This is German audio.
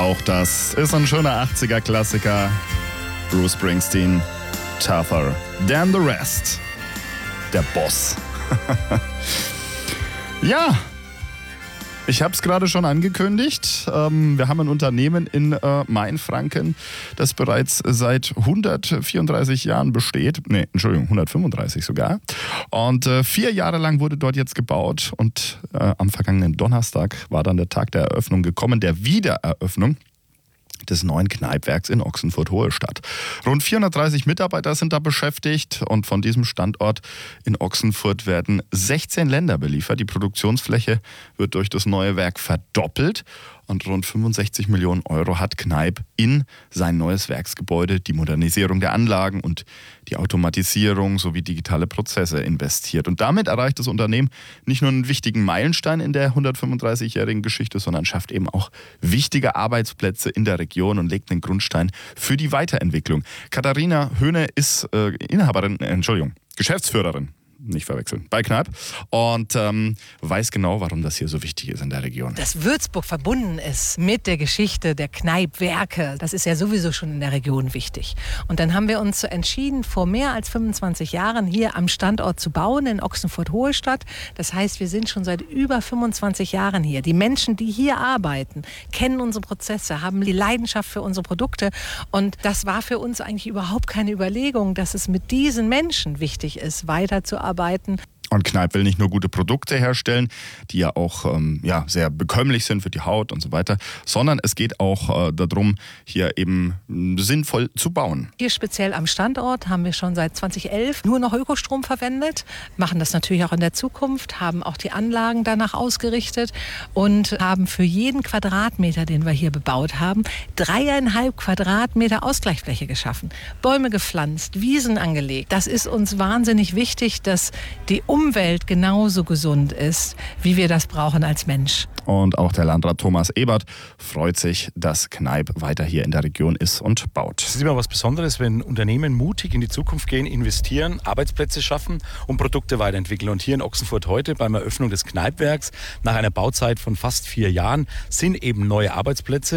Auch das ist ein schöner 80er-Klassiker. Bruce Springsteen, Tougher Than the Rest. Der Boss. Ja, ich habe es gerade schon angekündigt. Wir haben ein Unternehmen in Mainfranken, das bereits seit 134 Jahren besteht. 135 sogar. Und 4 Jahre lang wurde dort jetzt gebaut. Und am vergangenen Donnerstag war dann der Tag der Eröffnung gekommen, der Wiedereröffnung des neuen Kneipwerks in Ochsenfurt-Hohlstadt. Rund 430 Mitarbeiter sind da beschäftigt und von diesem Standort in Ochsenfurt werden 16 Länder beliefert. Die Produktionsfläche wird durch das neue Werk verdoppelt und rund 65 Millionen Euro hat Kneip in sein neues Werksgebäude, die Modernisierung der Anlagen und die Automatisierung sowie digitale Prozesse investiert. Und damit erreicht das Unternehmen nicht nur einen wichtigen Meilenstein in der 135-jährigen Geschichte, sondern schafft eben auch wichtige Arbeitsplätze in der Region und legt den Grundstein für die Weiterentwicklung. Katharina Höhne ist Geschäftsführerin. Nicht verwechseln, bei Kneip und weiß genau, warum das hier so wichtig ist in der Region. Dass Würzburg verbunden ist mit der Geschichte der Kneipwerke, das ist ja sowieso schon in der Region wichtig. Und dann haben wir uns entschieden, vor mehr als 25 Jahren hier am Standort zu bauen, in Ochsenfurt-Hohlstadt. Das heißt, wir sind schon seit über 25 Jahren hier. Die Menschen, die hier arbeiten, kennen unsere Prozesse, haben die Leidenschaft für unsere Produkte. Und das war für uns eigentlich überhaupt keine Überlegung, dass es mit diesen Menschen wichtig ist, weiterzuarbeiten. Und Kneip will nicht nur gute Produkte herstellen, die ja auch sehr bekömmlich sind für die Haut und so weiter, sondern es geht auch darum, hier eben sinnvoll zu bauen. Hier speziell am Standort haben wir schon seit 2011 nur noch Ökostrom verwendet, machen das natürlich auch in der Zukunft, haben auch die Anlagen danach ausgerichtet und haben für jeden Quadratmeter, den wir hier bebaut haben, 3,5 Quadratmeter Ausgleichsfläche geschaffen. Bäume gepflanzt, Wiesen angelegt. Das ist uns wahnsinnig wichtig, dass die Umwelt genauso gesund ist, wie wir das brauchen als Mensch. Und auch der Landrat Thomas Ebert freut sich, dass Kneip weiter hier in der Region ist und baut. Es ist immer was Besonderes, wenn Unternehmen mutig in die Zukunft gehen, investieren, Arbeitsplätze schaffen und Produkte weiterentwickeln. Und hier in Ochsenfurt heute beim Eröffnung des Kneipwerks nach einer Bauzeit von fast 4 Jahren sind eben neue Arbeitsplätze